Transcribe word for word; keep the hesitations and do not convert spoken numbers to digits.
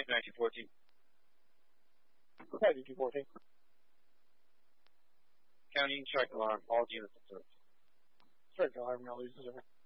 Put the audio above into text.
Mike nineteen fourteen. ninety-two fourteen. County strike alarm. All units observed. Strike alarm, no loses over.